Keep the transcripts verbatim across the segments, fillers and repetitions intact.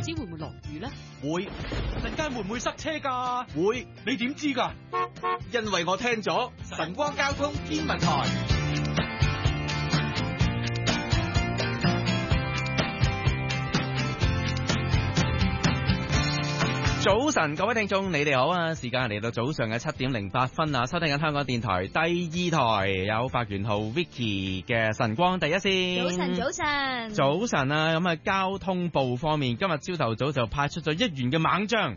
知會唔會落雨咧？ 會。陣間會唔會塞車㗎？ 會。 你點知㗎？ 因為我聽咗晨光交通天文台。 早晨，各位聽眾，你哋好啊！時間嚟到早上嘅七點零八分啊，收聽緊香港電台第二台，有發源號 Vicky 嘅晨光第一線。 早晨，早晨， 早晨啊！咁啊，交通部方面，今日朝頭早就派出咗一員嘅猛將，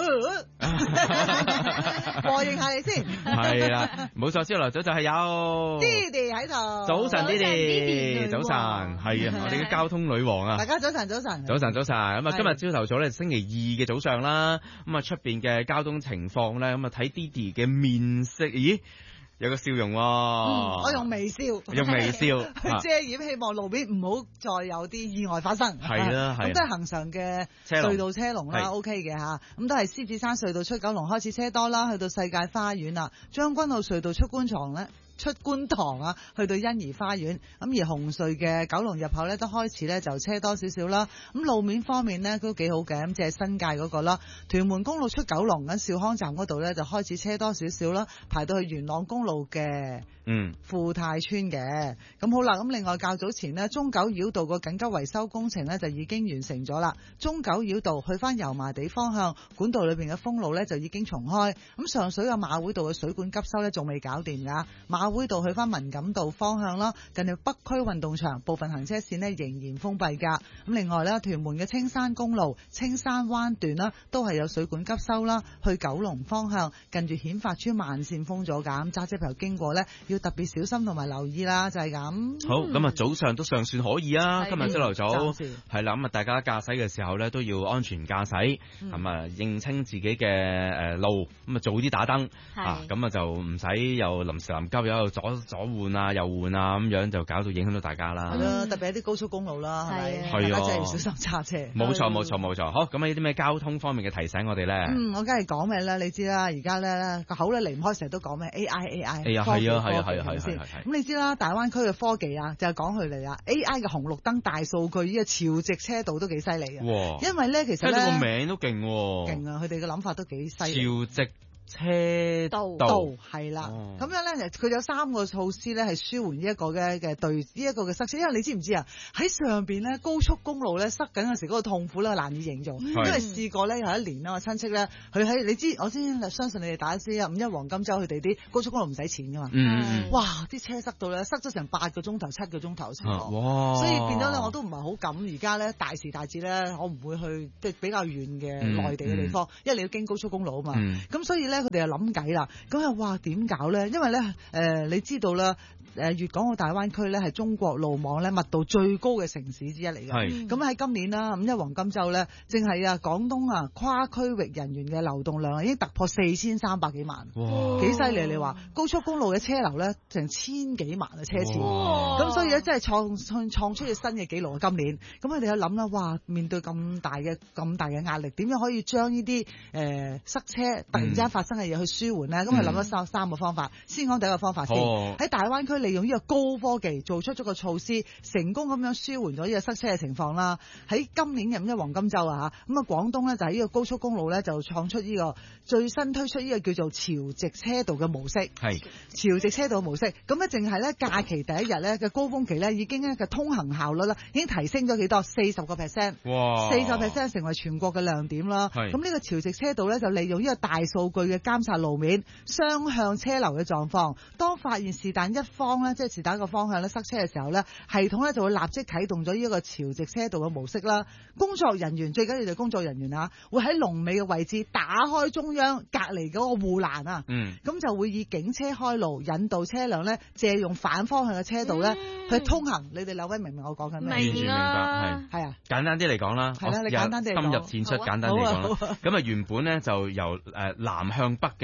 和應下你先。 係啦，冇錯，朝頭早就係有 Didi 喺度。 早晨 Didi，早晨，係啊，我哋嘅交通女王啊！ 大家早晨，早晨， 早晨，早晨。咁啊，今日朝頭早咧，星期二嘅早上啦。咁啊，出邊嘅交通情況咧，咁啊睇 Didi 嘅面色，咦，有個笑容喎、哦嗯。我用微笑， 用微笑去遮掩，希望路邊唔好再有啲意外發生。 係啦，係。 咁都係恒常嘅隧道車龍啦 ，OK 嘅吓。咁都係獅子山隧道出九龍開始車多啦，去到世界花園啦，將軍澳隧道出觀塘咧。出觀塘啊，去到欣怡花園，咁而紅隧嘅九龍入口咧都開始咧就車多少少啦。咁路面方面咧都幾好嘅，咁即係新界嗰個啦。屯門公路出九龍緊兆康站嗰度咧就開始車多少少啦，排到去元朗公路嘅嗯富泰村嘅。咁好啦，咁另外較早前呢，中九繞道個緊急維修工程咧就已經完成咗啦。中九繞道去翻油麻地方向管道裏邊嘅封路咧就已經重開。咁上水嘅馬會道嘅水管急修咧仲未搞掂㗎，馬會道去翻文錦道方向啦，近住北區運動場部分行車線呢仍然封閉噶。咁另外咧，屯門嘅青山公路青山灣段啦，都係有水管急修啦。去九龍方向近住顯發村慢線封咗噶，咁揸車朋友經過咧要特別小心同埋留意啦，就係、是、咁。 好，咁啊早上都尚算可以啊，今日朝頭早係啦，咁啊大家駕駛嘅時候咧都要安全駕駛，咁、嗯、啊認清自己嘅誒路，咁啊早啲打燈啊，咁啊就唔使又臨時臨急又喺度左左換啊右換啊，咁樣就搞到影響到大家啦。 係咯，特別係啲高速公路啦，係咪？ 係啊， 大家真係要小心揸車。 冇錯冇錯冇錯。好，咁啊有啲咩交通方面嘅提醒我哋咧？ 嗯，我梗係講咩咧？你知啦，而家咧個口咧離唔開，成日都講咩 A I A I。 係啊係啊係啊係啊係啊。 咁你知啦，大灣區嘅科技啊，就係講佢嚟啦。A I 嘅紅綠燈大數據呢個潮直車道都幾犀利嘅。哇！因為咧其實咧， 聽到個名都勁喎。 勁啊！佢哋嘅諗法都幾犀利。 潮直車道係啦，咁、哦、樣咧，佢有三個措施咧，係舒緩呢一個嘅嘅對呢一個嘅塞車。因為你知唔知啊？喺上邊咧高速公路咧塞緊嗰時嗰個痛苦咧難以形容。嗯、因為試過咧有一年啦，我親戚咧佢喺你知，我先相信你哋打知啊，五一黃金周佢哋啲高速公路唔使錢噶嘛。嗯、哇！啲車塞到咧，塞咗成八個鐘頭、七個鐘頭先。哇！所以變咗咧，我都唔係好敢。而家咧大時大節咧，我唔會去即係比較遠嘅內地嘅地方，嗯嗯、因為你要經高速公路啊嘛。咁、嗯、所以咧。佢哋又諗計啦，咁又哇點搞咧？因為咧，誒、呃、你知道啦，誒粵港澳大灣區咧係中國路網咧密度最高嘅城市之一嚟嘅。係。咁喺今年啦，五一黃金週咧，正係啊廣東啊跨區域人員嘅流動量已經突破四千三百幾萬。哇！幾犀利你話？高速公路嘅車流咧，成千幾萬嘅車次。咁所以咧，真係創創創出咗新嘅紀錄啊！今年，咁佢哋有諗啦，哇！面對咁大嘅咁大嘅壓力，點樣可以將呢啲誒塞車突然之間發生嘅嘢去舒緩咧？咁佢諗咗三三個方法。先講第一個方法先，喺、哦、大灣區利用呢個高科技做出咗個措施，成功咁樣舒緩咗呢個塞車嘅情況啦。喺今年嘅五一黃金週啊嚇，咁啊廣東咧就喺呢個高速公路咧就創出呢個最新推出呢個叫做潮直車道嘅模式。係潮直車道模式，咁咧淨係咧假期第一日咧嘅高峰期咧已經咧嘅通行效率啦，已經提升咗幾多？四十個 percent。哇！四十 percent 成為全國嘅亮點啦。係。咁呢個潮直車道咧就利用呢個大數據嘅監察路面雙向車流嘅狀況，當發現是但一方咧，即係是但一個方向咧塞車嘅時候咧，系統咧就會立即啟動咗呢一個潮直車道嘅模式啦。工作人員最緊要就係工作人員啊，會喺龍尾嘅位置打開中央隔離嗰個護欄啊。嗯。咁就會以警車開路，引導車輛咧借用反方向嘅車道咧、嗯、去通行。你哋兩位明唔明我講緊咩？ 完全明白，係係啊。簡單啲嚟講啦， 係啦，你簡單啲嚟講， 深入淺出，簡單啲嚟講啦。咁啊，原本咧就由誒南向北嘅。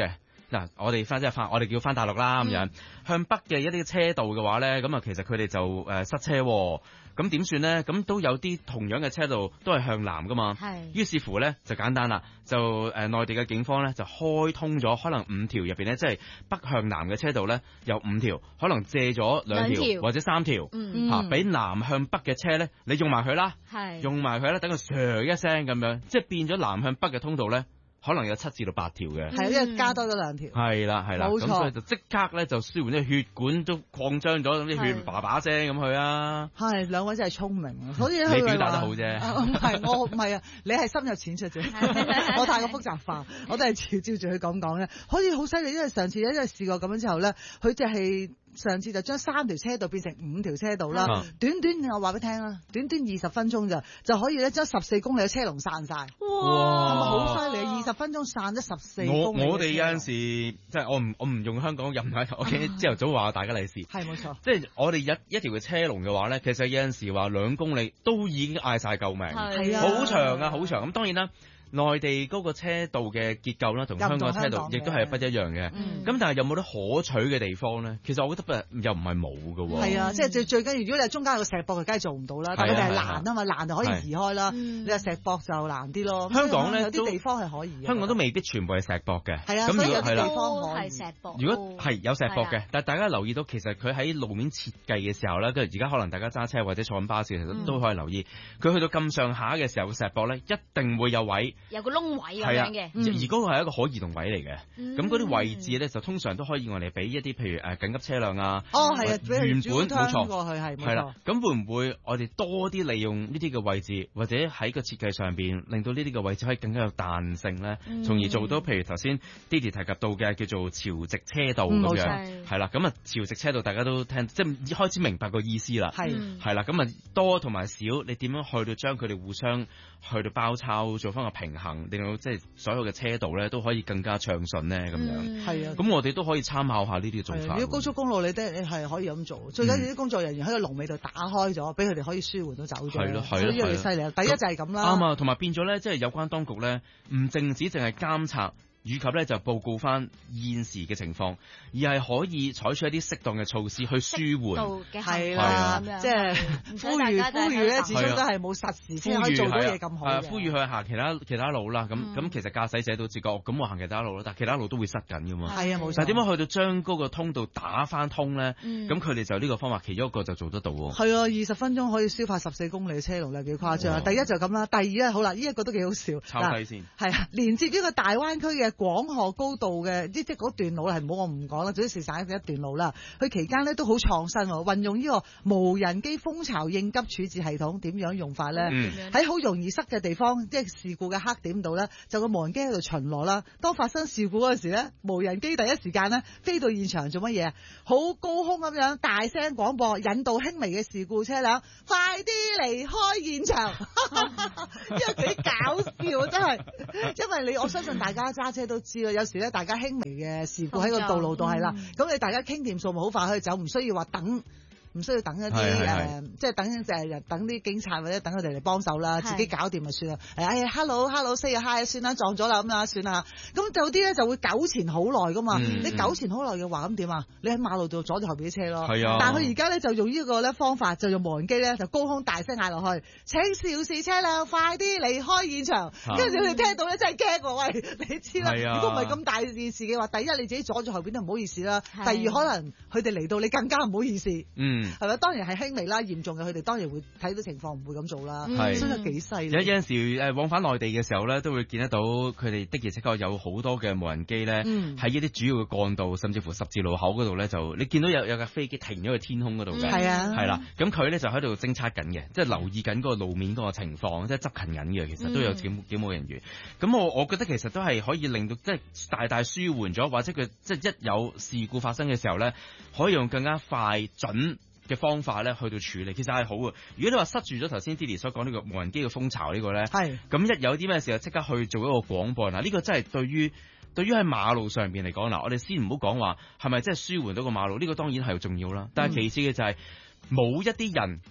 嗱，我哋翻即係翻，我哋叫翻大陸啦咁樣，向北嘅一啲車道嘅話咧，咁啊其實佢哋就誒塞車，咁點算咧？咁都有啲同樣嘅車道都係向南噶嘛，係。於是乎咧就簡單啦，就誒內地嘅警方咧就開通咗可能五條入邊咧，即係北向南嘅車道咧有五條，可能借咗兩條或者三條，嚇俾南向北嘅車咧，你用埋佢啦，用埋佢啦，等佢唰一聲咁樣，即係變咗南向北嘅通道咧。可能有七至到八條嘅，係因為加多咗兩條。係啦係啦，冇錯，咁所以就即刻咧就舒緩啲血管都擴張咗，咁啲血叭叭聲咁去啊。係兩位真係聰明啊，所以你表達得好啫。唔係我唔係啊，你係深入淺出啫，我太過複雜化，我都係照照住佢咁講咧。可以好犀利，因為上次咧因為試過咁樣之後咧，佢就係。上次就將三條車道變成五條車道啦，嗯、短短我話俾你聽啦，短短二十分鐘就就可以咧將十四公里嘅車龍散晒。哇！係咪好犀利啊？二十分鐘散咗十四公里。我我哋有陣時即係我唔我唔用香港人喺我記朝頭早話大家利是。係冇錯。即係我哋一一條嘅車龍嘅話咧，其實有陣時話兩公里都已經嗌晒救命。係啊，好長啊，好長。咁當然啦。內地嗰個車道嘅結構啦，同香港嘅車道亦都係不一樣嘅。咁、嗯、但係有冇得可取嘅地方咧？其實我覺得又唔係冇㗎喎。係啊，即係最最緊要，如果你係中間有個石壆，就梗係做唔到啦。但係佢哋係欄啊嘛，欄就可以移開啦。你話石壆就難啲咯。香港咧有啲地方係可以。香港都未必全部係石壆嘅。係啊，咁如果係啦，係石壆。如果係有石壆嘅，但係大家留意到，其實佢喺路面設計嘅時候咧，跟住而家可能大家揸車或者坐緊巴士，其實都可以留意。佢、嗯、去到咁上下嘅時候，石壆咧一定會有位，有個窿位。係啊，嗯、而嗰個係一個可移動位嚟嘅，咁嗰啲位置咧就通常都可以我哋俾一啲譬如誒緊急車輛啊，哦係啊，原本冇錯過去係，係啦，咁會唔會我哋多啲利用呢啲嘅位置，或者喺個設計上邊令到呢啲嘅位置可以更加有彈性咧，從、嗯、而做到譬如頭先 Didi 提及到嘅叫做潮汐車道咁樣，係啦，咁啊潮汐車道大家都聽，即係開始明白個意思啦，係係啦，咁啊多同埋少，你點樣去到將佢哋互相去到包抄，做翻個平衡，令到即係所有嘅車道咧都可以更加暢順咧咁樣。係啊，咁我哋都可以參考下呢啲嘅做法。如果高速公路你都你係可以咁做，最緊要啲工作人員喺個龍尾度打開咗，俾佢哋可以舒緩到走咗。係咯係咯，呢樣嘢犀利啊！第一就係咁啦。啱啊，同埋變咗咧，即係有關當局咧，唔淨止淨係監察。以及咧就報告翻現時嘅情況，而係可以採取一啲適當嘅措施去舒緩。係啦，即係呼籲呼籲咧，始終都係冇實時先可以做到嘢咁好嘅。呼籲佢行其他其他路啦，咁咁、嗯、其實駕駛者都自覺，咁我行其他路啦，但係其他路都會塞緊㗎嘛。係啊，冇錯。但係點樣去到將嗰個通道打翻通咧？咁佢哋就呢個方法，其中一個就做得到喎。係啊，二十分鐘可以消化十四公里嘅車龍咧，幾誇張啊！第一就咁啦，第二咧好啦，呢、這、一個都幾好笑。抄低先。係啊，連接呢個大灣區嘅廣河高度嘅，即即嗰段路係唔好我唔講啦，總之是省一段路啦。佢期間咧都好創新，運用呢個無人機蜂巢應急處置系統，點樣用法咧？喺、嗯、好容易塞嘅地方，即係事故嘅黑點度咧，就個無人機喺度巡邏啦。當發生事故嗰陣時咧，無人機第一時間咧飛到現場做乜嘢？好高空咁樣大聲廣播，引導輕微嘅事故車輛快啲離開現場。因為幾搞笑真係，因為你我相信大家揸車都知啦，有時咧大家輕微嘅事故喺個道路度係啦，咁你大家傾掂數咪好快可以走，唔需要話等。唔需要等一啲誒，即係等誒等啲警察或者等佢哋嚟幫手啦，自己搞掂就算啦。哎呀 ，hello hello say hi 算啦，撞咗啦咁啊，算啦。咁有啲咧就會糾纏好耐噶嘛。嗯、你糾纏好耐嘅話，咁點啊？你喺馬路度阻住後邊啲車咯。係啊。但係佢而家咧就用呢個咧方法，就用無人機咧就高空大聲嗌落去，請肇事車輛快啲離開現場。跟住佢哋聽到咧真係驚喎，喂，你知啦。如果唔係咁大件事嘅話，第一你自己阻住後邊都唔好意思啦。第二可能佢哋嚟到你更加唔好意思。嗯。係咪？當然係輕微啦，嚴重嘅佢哋當然會睇到情況，唔會咁做啦。係，真係幾犀利。有有陣時誒往返內地嘅時候咧，都會見得到佢哋的而且確有好多嘅無人機咧，喺呢啲主要嘅幹道，甚至乎十字路口嗰度咧，就你見到有有架飛機停咗喺天空嗰度嘅。係啊，係啦，咁佢咧就喺度偵測緊嘅，即係留意緊嗰個路面嗰個情況，即係執勤緊嘅。其實都有警警務人員。咁我我覺得其實都係可以令到即係大大舒緩咗，或者佢即係一有事故發生嘅時候咧，可以用更加快準嘅方法咧去到處理，其實係好嘅。如果你話塞住咗頭先 Didi 所講呢個無人機嘅蜂巢呢個咧，係咁一有啲咩事就即刻去做一個廣播嗱，呢個真係對於對於喺馬路上邊嚟講嗱，我哋先唔好講話係咪真係舒緩到個馬路，呢個當然係重要啦。但係其次嘅就係冇一啲人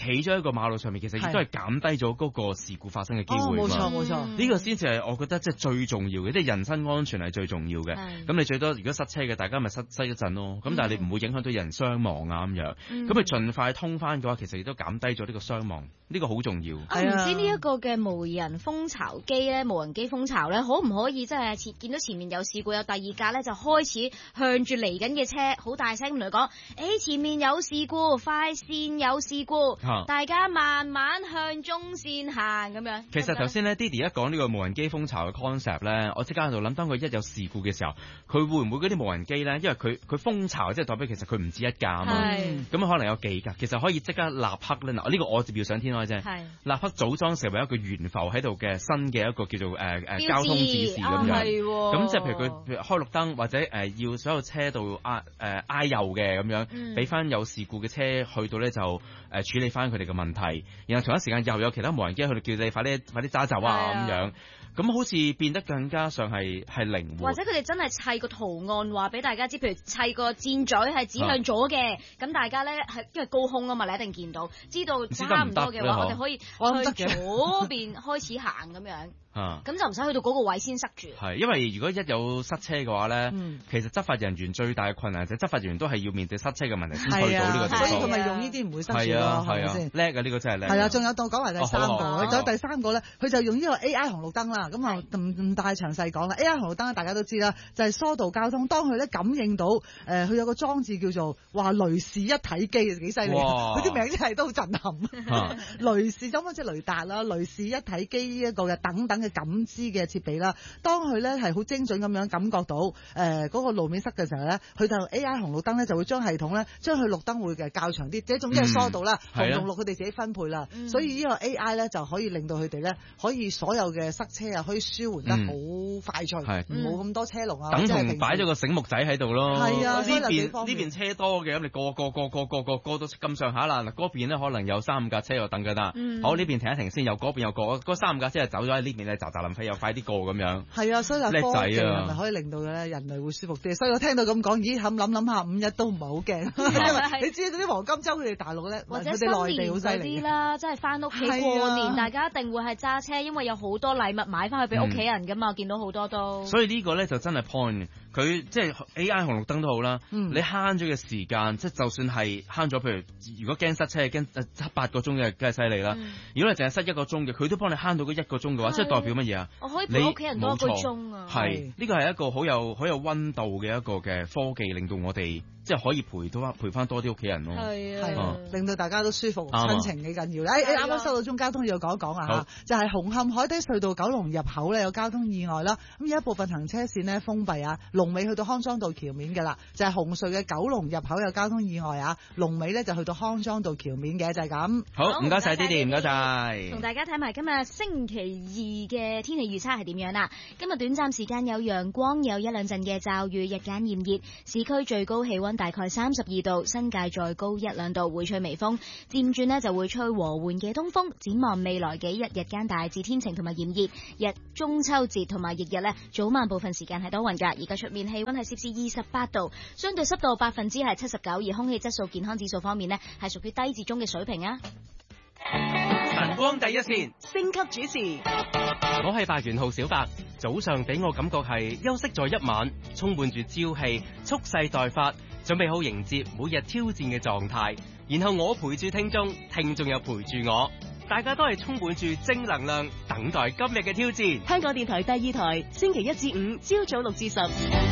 企咗喺個馬路上面，其實亦都係減低咗嗰個事故發生嘅機會。 冇錯冇錯， 呢個先至係我覺得即係最重要嘅，即係人身安全係最重要嘅。咁你最多如果塞車嘅，大家咪塞塞一陣咯。咁但係你唔會影響到人傷亡啊咁樣。咁佢盡快通翻嘅話，其實亦都減低咗呢個傷亡。呢個好重要。 我唔知呢一個嘅無人蜂巢機咧，無人機蜂巢咧，可唔可以即係前見到前面有事故，有第二架咧就開始向住嚟緊嘅車好大聲咁嚟講，誒前面有事故，快線有事故，啊、大家慢慢向中線行咁樣。 其實頭先咧 Didi 一講呢個無人機蜂巢嘅 concept 咧，我即刻喺度諗，當佢一有事故嘅時候，佢會唔會嗰啲無人機咧？因為佢佢蜂巢即係代表其實佢唔止一架啊嘛，咁可能有幾架，其實可以即刻立刻咧嗱，呢、呢個我接要上天開啫，立刻組裝成為一個懸浮喺度嘅新嘅一個叫做誒誒、呃、交通指示咁樣。咁即係譬如佢開綠燈或者誒、呃、要所有車道挨誒挨右嘅咁樣，俾、嗯、翻有事故嘅車去到咧就誒、呃、處理翻佢哋嘅問題，然後同一時間又有其他無人機去到叫你快啲快啲揸走啊咁樣。咁好似變得更加上係係靈活， 或者佢哋真係砌個圖案話俾大家知，譬如砌個箭嘴係指向左嘅，咁、啊、大家咧係因為高空啊嘛，你一定見到，知道差唔多嘅話，我哋可以去左邊開始行咁樣。啊！咁就唔使去到嗰個位先塞住。係，因為如果一有塞車嘅話咧、嗯，其實執法人員最大嘅困難就係執法人員都係要面對塞車嘅問題先去到呢個地方。所以佢咪用呢啲唔會塞住咯，係咪先？叻啊！呢個真係叻。係啊，仲有到講埋第三個，仲、哦、有第三個咧，佢就用呢個 A I 紅綠燈啦。咁啊唔唔太詳細講啦。A I 紅綠燈大家都知啦，就係、是、疏導交通。當佢咧感應到誒，佢、呃、有個裝置叫做話雷士一體機，幾犀利。佢啲名真係都好震撼。啊、雷士咁好似雷達啦，雷士一體機呢一個嘅等等嘅感知嘅設備啦，當佢咧係好精準咁樣感覺到誒嗰、呃嗰個路面塞嘅時候咧，佢就 A I 紅綠燈咧就會將系統咧將佢綠燈會嘅較長啲，即係總之係疏導啦，嗯、紅同綠佢哋自己分配啦、嗯，所以呢個 A I 咧就可以令到佢哋咧可以所有嘅塞車啊可以舒緩得好快脆，冇咁、嗯、多車龍啊，等同擺咗個醒目仔喺度咯。係啊，呢邊呢邊車多嘅咁，你個個個個個個個都咁上下啦。嗱嗰邊咧可能有三五架車又等緊啦、嗯，好呢邊停一停先，又嗰邊有個嗰三五架車就走咗喺呢邊咧，雜雜林飛又快啲過咁樣。係啊，所以科技係咪可以令到咧人類會舒服啲？所以我聽到咁講，咦諗諗諗下，五一都唔係好驚，因為你知道啲黃金週佢哋大陸咧，或者新年嗰啲啦，即係翻屋企過年、啊，大家一定會係揸車，因為有好多禮物買翻去俾屋企人噶嘛，我、嗯、見到好多都。所以呢個咧就真係 point，佢即係 A I 紅綠燈都好啦、嗯，你慳咗嘅時間，即係就算係慳咗，譬如如果驚塞車，驚七八個鐘嘅，梗係犀利啦。如果你淨係塞一個鐘嘅，佢都幫你慳到嗰一個鐘嘅話，即係代表乜嘢啊？我可以陪屋企人多一個鐘啊！係呢個係一個好有好有溫度嘅一個嘅科技，令到我哋即係可以陪到陪翻多啲屋企人咯。係啊，啊，令到大家都舒服，親情幾緊要。誒誒，啱啱收到中交通要講一講啊，就係、是、紅磡海底隧道九龍入口咧有交通意外啦。咁有一部分行車線呢封閉啊，龍尾去到康莊道橋面嘅啦。就係、是、紅隧嘅九龍入口有交通意外啊，龍尾咧就去到康莊道橋面嘅，就係、是、咁。好，唔該晒 Didi，唔該晒。同大家睇埋今日星期二嘅天氣預測係點樣啦？今日短暫時間有陽光，有一兩陣嘅驟雨，日間炎熱，市區最高氣溫大概三十二度，新界再高一兩度，會吹微風，漸轉呢就會吹和緩嘅東風。展望未來幾日，日間大致天晴同埋炎熱，日中秋節同埋翌日呢，早晚部分時間係多雲噶。而家出面氣溫係攝氏二十八度，相對濕度百分之係七十九，而空氣質素健康指數方面呢，係屬於低至中嘅水平啊。 晨光第一線， 星級主持， 我係白元浩小白。早上俾我感覺係休息咗一晚，充滿住朝氣，蓄勢待發，準備好迎接每日挑戰嘅狀態。然後我陪住聽眾，聽眾又陪住我，大家都係充滿住正能量，等待今日嘅挑戰。 香港電台第二台，星期一至五朝早六至十。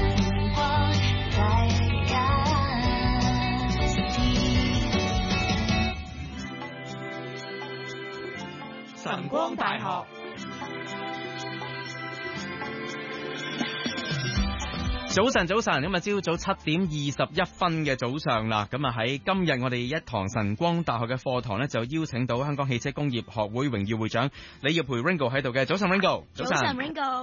晨光大學早晨，早晨，咁啊，朝早七點二十一分嘅早上啦，咁啊喺今日我哋一堂晨光大學嘅課堂呢，就邀請到香港汽車工業學會榮譽會長李耀培 Ringo 喺度嘅。早晨 Ringo， 早晨 Ringo。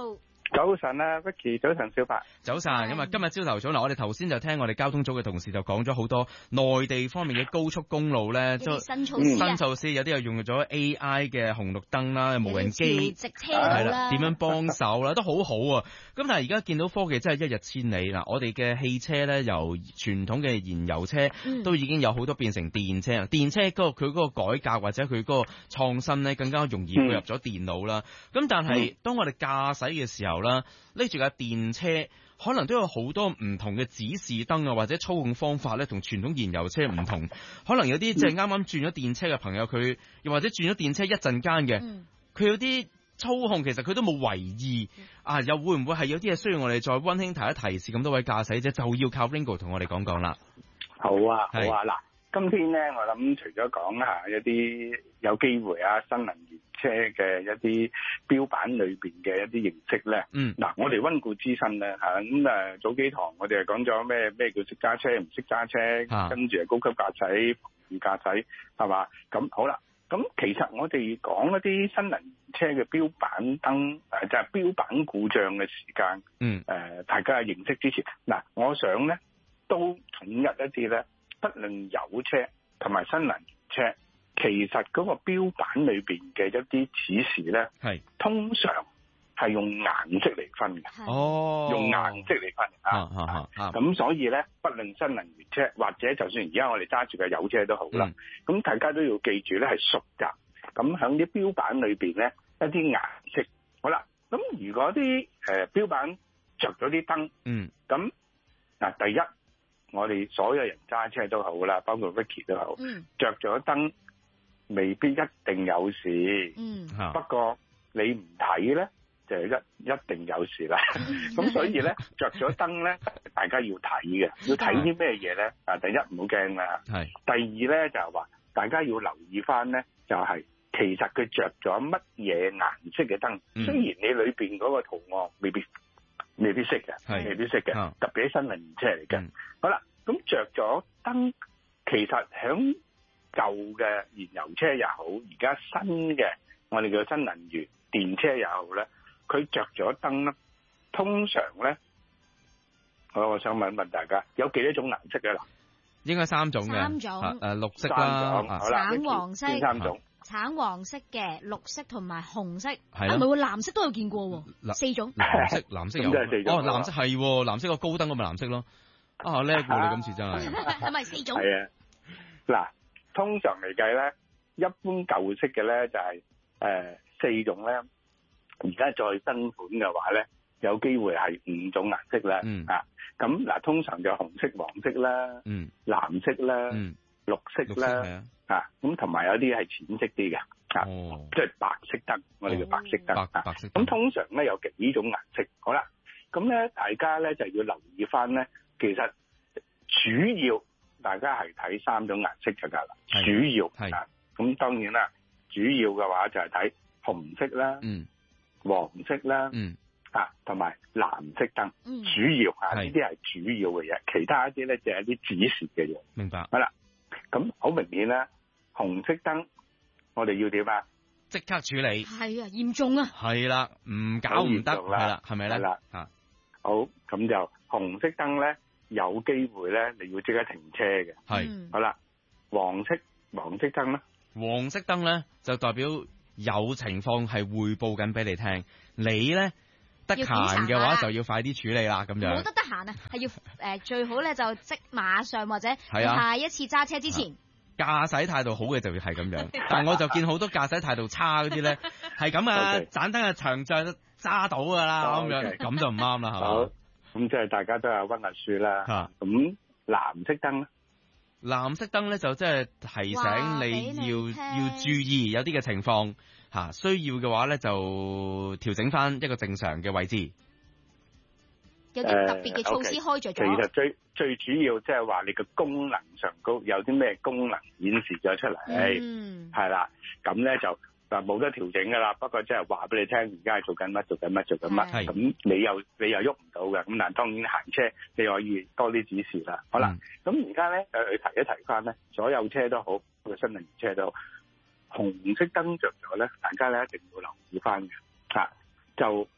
早晨啊 ，Vicky，早晨小白。 早晨，咁啊，今日朝頭早嗱，我哋頭先就聽我哋交通組嘅同事就講咗好多內地方面嘅高速公路咧， 即新措施、啊、 新措施有啲又用咗 A I 嘅紅綠燈啦，無人機直車道啦， 點樣幫手啦，都好好啊。咁但係而家見到科技真係一日千里嗱，我哋嘅汽車咧由傳統嘅燃油車都已經有好多變成電車，嗯、電車嗰個佢嗰個改革或者佢嗰個創新咧更加容易配入咗電腦啦。咁、嗯、但係當我哋駕駛嘅時候啦，拎住架電車可能都有好多唔同嘅指示燈啊，或者操控方法咧，同傳統燃油車唔同。可能有啲即係啱啱轉咗電車嘅朋友，佢又或者轉咗電車一陣間嘅，佢、嗯、有啲操控其實佢都冇為意啊，又會唔會係有啲嘢需要我哋再溫馨提一提示咁多位駕駛者，就要靠 Ringo 同我哋講講啦。 好啊，好啊，嗱，今天咧我諗除咗講下一啲有機會啊新能源車嘅一啲標板裏邊嘅一啲形式咧，嗯，嗱，我哋溫故知新咧嚇，咁誒早幾堂我哋係講咗咩咩叫識揸車唔識揸車，啊、跟住係高級駕駛、副駕駛係嘛？咁好啦，咁其實我哋講一啲新能源車嘅標板燈誒，就係、是、標板故障嘅時間，嗯，誒、呃，大家認識之前，嗱，我想咧都統一一啲咧，不論油車同埋新能源車。其實嗰個標板裏邊嘅一啲指示咧，係通常係用顏色嚟分嘅。哦，用顏色嚟分啊啊啊！咁、啊、所以咧，不論新能源車或者就算而家我哋揸住嘅油車都好啦。咁、嗯、大家都要記住咧，係熟㗎。咁喺啲標板裏邊咧，一啲顏色好啦。咁如果啲誒、呃、標板着咗啲燈，嗯，咁嗱，第一我哋所有人揸車都好啦，包括 Vicky 都好，嗯，着咗燈。未必一定有事，嗯，不過你唔睇咧，就一一定有事啦。咁所以咧，着咗燈咧，大家要睇嘅，要睇啲咩嘢咧？啊，第一唔好驚啦，係。第二咧就係話，大家要留意翻咧，就係、是、其實佢着咗乜嘢顏色嘅燈、嗯。雖然你裏邊嗰個圖案未必未必識嘅，未必識嘅，特別係新能源車嚟嘅、嗯。好啦，咁着咗燈，其實響舊嘅燃油車又好，而家新嘅我哋叫新能源電車又好咧，佢着咗燈咧，通常咧，我我想問一問大家，有幾多種顏色嘅啦？ 應該三種嘅， 三種， 誒、啊、綠色啦， 好啦，橙黃色， 三種， 橙黃色嘅，綠色同埋紅色，係咪喎？藍色都有見過喎，四種， 藍色藍色有，哦藍色係，藍色個高燈咁咪藍色咯，啊叻喎你今次真係， 係咪四種？ 係啊，嗱。通常嚟計咧，一般舊式嘅咧就係、是、誒、呃、四種咧，而家再新款嘅話咧，有機會係五種顏色啦、嗯。啊，咁嗱，通常就紅色、黃色啦，嗯、藍色啦、嗯、綠色啦，啊，咁同埋有啲係淺色啲嘅，啊，哦、即係白色燈，我哋叫白色燈、哦、啊。白色燈。咁通常咧有幾種顏色，好啦，咁咧大家咧就要留意翻咧，其實主要。大家係睇三種顏色就㗎啦，主要係啊，咁當然啦，主要嘅話就係睇紅色啦、嗯、黃色啦、嗯、啊同埋藍色燈、嗯，主要啊呢啲係主要嘅嘢，其他一啲咧就係一啲指示嘅嘢。明白。好啦，咁好明顯啦，紅色燈我哋要點啊？ 即刻處理。係啊，嚴重啊。係啦，唔搞唔得係啦，係咪咧？係啦，啊， 好，咁就紅色燈咧。有機會咧，你要即刻停車嘅。係，好啦，黃色黃色燈咧， 黃色燈咧就代表有情況係匯報緊俾你聽，你咧得閒嘅話就要快啲處理啦，咁樣。 冇得得閒啊，係要誒、呃、最好咧就即馬上或者下一次揸車之前。 駕駛態度好嘅就要係咁樣，但係我就見好多駕駛態度差嗰啲咧，係咁啊，盞燈嘅長杖揸到噶啦，咁樣咁就唔啱啦，係嘛？ 咁即係大家都係溫下書啦。咁、啊、藍色燈咧， 藍色燈咧就即係提醒你要你要注意有啲嘅情況吓、啊，需要嘅話咧就調整翻一個正常嘅位置。 有啲特別嘅措施開咗咗。 其實最最主要即係話你嘅功能上高有啲咩功能顯示咗出嚟，係、嗯、啦，咁咧就。嗱，冇得調整噶啦，不過即係話俾你聽，而家係做緊乜，做緊乜，做緊乜，咁你又你又喐唔到嘅，咁但係當然行車你可以多啲指示啦。好啦，咁而家咧誒去提一提翻咧，所有車都好，個新能源車都好，紅色燈着咗咧，大家咧一定要留意翻嘅，嚇就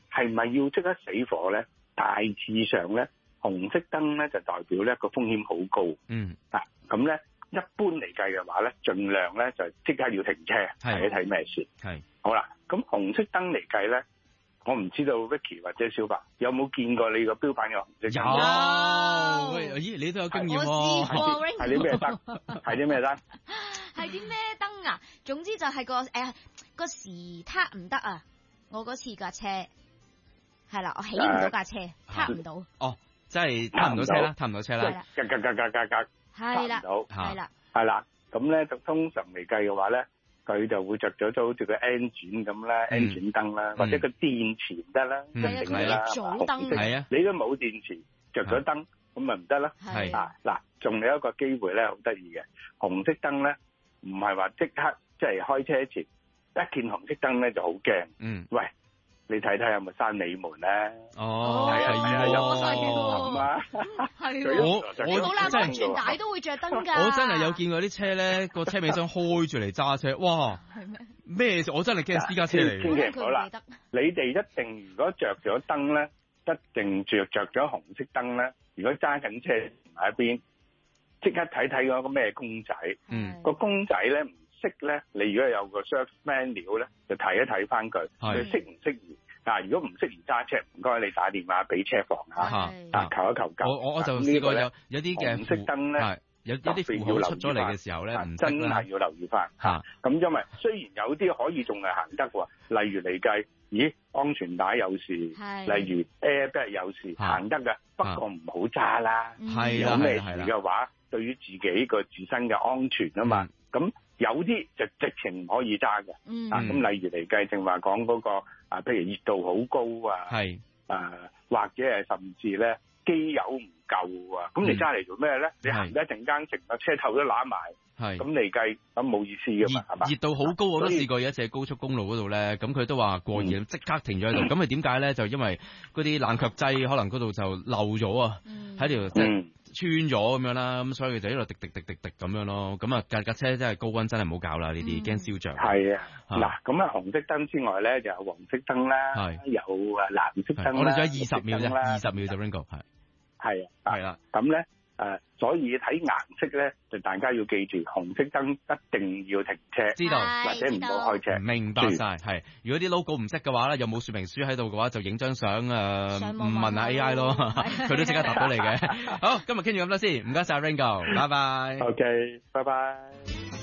係咪要即刻死火咧？大致上咧，紅色燈咧就代表咧個風險好高。 嗯。 嗱，咁咧一般嚟計嘅話咧，盡量咧就即刻要停車睇一睇咩事。 係。好啦，咁紅色燈嚟計咧。我唔知道 Vicky 或者小白有冇見過你個標板有紅色燈？ 有，喂，咦，你都有經驗喎。 我試過， 係啲咩燈？係啲咩燈？ 係啲咩燈啊？總之就係個誒、呃、個時撻唔得啊！我嗰次架車係啦，我起唔到架車，撻唔到。 哦，即係撻唔到車啦，撻唔到車啦。 格格格格格格， 係啦， 係啦， 係啦。咁咧，通常嚟計嘅話咧。佢就會着咗好似個 engine 咁啦 engine 燈啦，或者個電池唔得啦，一定係啦， 早燈係啊，你都冇電池，着咗燈咁咪唔得啦。 係啊，嗱，仲有一個機會咧，好得意嘅，紅色燈咧，唔係話即刻即係開車前一見紅色燈咧就好驚。嗯，喂，你睇睇有冇閂尾門咧？ 哦， 係啊，係啊，有係喎， 係我我好啦，安全帶都會着燈㗎。 我真係有見過啲車咧，個車尾箱開住嚟揸車，哇！咩事？我真係驚私家車嚟嘅。 千祈好啦，你哋一定如果着咗燈咧，一定着着咗紅色燈咧。如果揸緊車埋一邊，即刻睇睇嗰個咩公仔。嗯，個公仔咧唔識咧，你如果有個 service manual 咧，就睇一睇翻佢，佢適唔適宜。嗱，如果唔適宜揸車，唔該你打電話俾車房嚇，啊求一求救。 我我就試過有有啲嘅紅色燈咧， 有有啲符號出咗嚟嘅時候咧，唔真係要留意翻嚇。咁因為雖然有啲可以仲係行得喎，例如嚟計，咦安全帶有事，例如 airbag 有事行得嘅，不過唔好揸啦。有咩事嘅話，對於自己個自身嘅安全啊嘛，咁。有啲就直情唔可以揸嘅，嗯、啊咁例如嚟計，正話講嗰個啊，譬如熱度好高啊，係啊，或者係甚至咧機油唔夠啊，咁、嗯、你揸嚟做咩咧？你行一陣間成個車頭都揦埋，係咁嚟計咁冇意思㗎嘛，係嘛？熱度好高我都試過有一次喺高速公路嗰度咧，咁佢都話過熱，即、嗯、刻停咗喺度。咁係點解咧？就因為嗰啲冷卻劑可能嗰度就漏咗啊，喺條即係穿咗咁樣啦，咁所以就一路滴滴滴滴滴咁樣咯。咁啊架架車真係高溫真係唔好搞啦，呢啲驚燒着。係啊，嗱咁啊紅色燈之外咧，就有黃色燈啦，有啊藍色燈啦。我哋仲有二十秒啫，二十秒就 Ringo 係。係啊，係啦，咁咧誒，所以睇顏色咧，就大家要記住，紅色燈一定要停車，知道或者唔好開車。明白晒，係。如果啲 logo 唔識嘅話咧，有冇說明書喺度嘅話，就影張相誒，問下 A I 咯，佢都即刻答到你嘅。好，今日傾住咁多先，唔該晒 Ringo，拜拜。OK，拜拜。